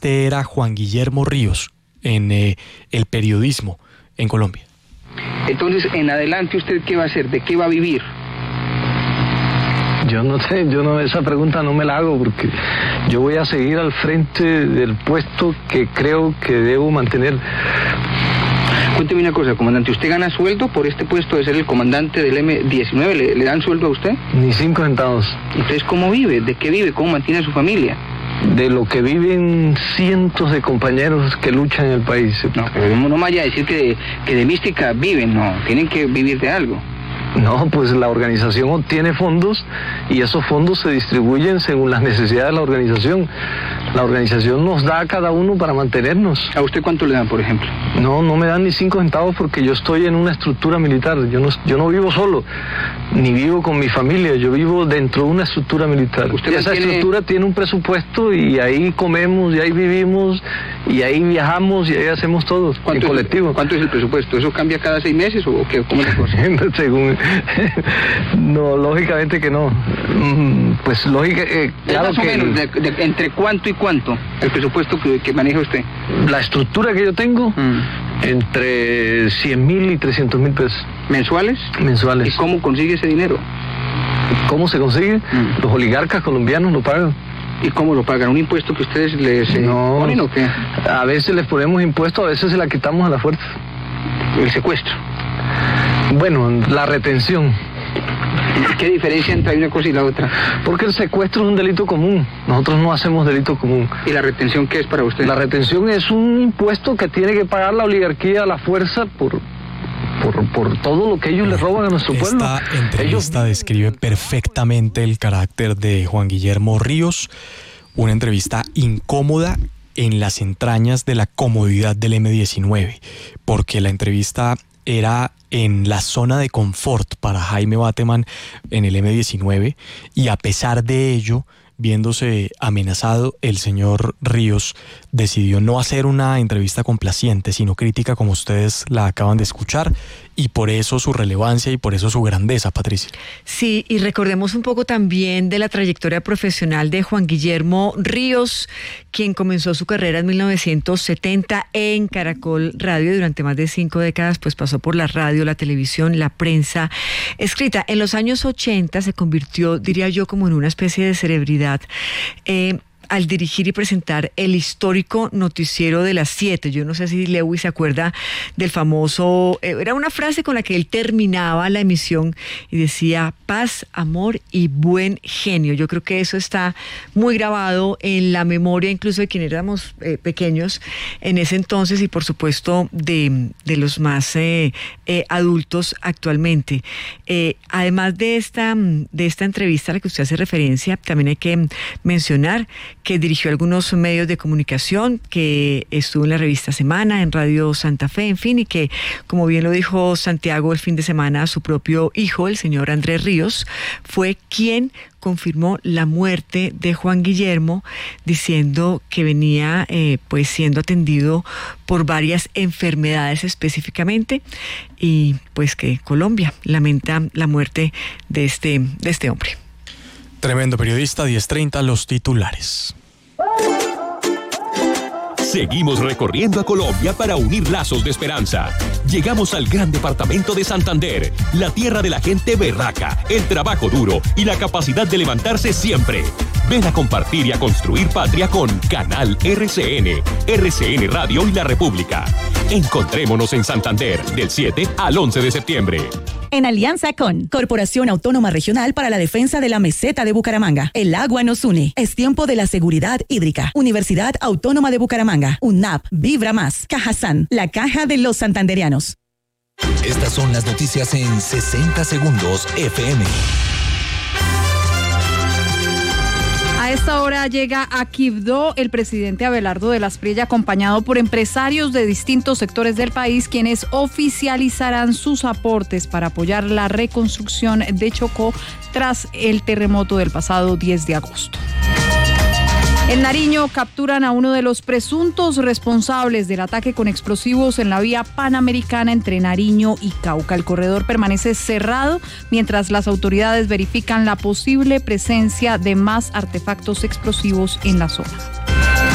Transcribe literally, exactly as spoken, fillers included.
este era Juan Guillermo Ríos en eh, el periodismo en Colombia. Entonces, en adelante, ¿usted qué va a hacer? ¿De qué va a vivir? Yo no sé, yo no, esa pregunta no me la hago porque yo voy a seguir al frente del puesto que creo que debo mantener. Cuénteme una cosa, comandante, ¿usted gana sueldo por este puesto de ser el comandante del eme diecinueve? ¿Le, le dan sueldo a usted? Ni cinco centavos. Entonces, ¿cómo vive? ¿De qué vive? ¿Cómo mantiene a su familia? De lo que viven cientos de compañeros que luchan en el país. No, pero no me vaya a decir que de, que de mística viven, no, tienen que vivir de algo. No, pues la organización obtiene fondos y esos fondos se distribuyen según las necesidades de la organización. La organización nos da a cada uno para mantenernos. ¿A usted cuánto le dan, por ejemplo? No, no me dan ni cinco centavos porque yo estoy en una estructura militar. Yo no, yo no vivo solo, ni vivo con mi familia. Yo vivo dentro de una estructura militar. ¿Usted Esa mantiene... estructura tiene un presupuesto y ahí comemos, y ahí vivimos, y ahí viajamos, y ahí hacemos todo, en colectivo. ¿Cuánto es el presupuesto? ¿Eso cambia cada seis meses o qué? ¿Cómo es la cosa? Según... No, lógicamente que no. Pues lógica, eh, claro más o que... menos, de, de, ¿entre cuánto y cuánto el presupuesto que, que maneja usted? La estructura que yo tengo, mm. entre cien mil y trescientos mil pesos. ¿Mensuales? Mensuales. ¿Y cómo consigue ese dinero? ¿Cómo se consigue? Mm. Los oligarcas colombianos lo pagan. ¿Y cómo lo pagan? ¿Un impuesto que ustedes les eh, no, ponen o qué? A veces les ponemos impuestos, a veces se la quitamos a la fuerza. ¿El secuestro? Bueno, la retención. ¿Qué diferencia entre una cosa y la otra? Porque el secuestro es un delito común. Nosotros no hacemos delito común. ¿Y la retención qué es para usted? La retención es un impuesto que tiene que pagar la oligarquía a la fuerza por... Por, por todo lo que ellos le roban a nuestro Esta pueblo. Esta entrevista ellos... describe perfectamente el carácter de Juan Guillermo Ríos, una entrevista incómoda en las entrañas de la comodidad del eme diecinueve, porque la entrevista era en la zona de confort para Jaime Bateman en el eme diecinueve, y a pesar de ello, viéndose amenazado, el señor Ríos decidió no hacer una entrevista complaciente, sino crítica, como ustedes la acaban de escuchar, y por eso su relevancia y por eso su grandeza, Patricia. Sí, y recordemos un poco también de la trayectoria profesional de Juan Guillermo Ríos, quien comenzó su carrera en mil novecientos setenta en Caracol Radio. Durante más de cinco décadas pues pasó por la radio, la televisión, la prensa escrita. En los años ochenta se convirtió, diría yo, como en una especie de celebridad eh, al dirigir y presentar el histórico noticiero de las siete. Yo no sé si Lewis se acuerda del famoso, eh, era una frase con la que él terminaba la emisión y decía: paz, amor y buen genio. Yo creo que eso está muy grabado en la memoria, incluso de quienes éramos eh, pequeños en ese entonces, y por supuesto de, de los más eh, eh, adultos actualmente. Eh, además de esta, de esta entrevista a la que usted hace referencia, también hay que mencionar que dirigió algunos medios de comunicación, que estuvo en la revista Semana, en Radio Santa Fe, en fin, y que, como bien lo dijo Santiago el fin de semana, su propio hijo, el señor Andrés Ríos, fue quien confirmó la muerte de Juan Guillermo, diciendo que venía eh, pues siendo atendido por varias enfermedades específicamente, y pues que Colombia lamenta la muerte de este, de este hombre. Tremendo periodista. Diez treinta, los titulares. Seguimos recorriendo a Colombia para unir lazos de esperanza. Llegamos al gran departamento de Santander, la tierra de la gente berraca, el trabajo duro y la capacidad de levantarse siempre. Ven a compartir y a construir patria con Canal R C N, R C N Radio y La República. Encontrémonos en Santander del siete al once de septiembre. En alianza con Corporación Autónoma Regional para la Defensa de la Meseta de Bucaramanga. El agua nos une. Es tiempo de la seguridad hídrica. Universidad Autónoma de Bucaramanga. UNAP. Vibra más. Cajazán. La caja de los santanderianos. Estas son las noticias en sesenta segundos F M. A esta hora llega a Quibdó el presidente Abelardo de las Prilla, acompañado por empresarios de distintos sectores del país, quienes oficializarán sus aportes para apoyar la reconstrucción de Chocó tras el terremoto del pasado diez de agosto. En Nariño capturan a uno de los presuntos responsables del ataque con explosivos en la vía panamericana entre Nariño y Cauca. El corredor permanece cerrado mientras las autoridades verifican la posible presencia de más artefactos explosivos en la zona.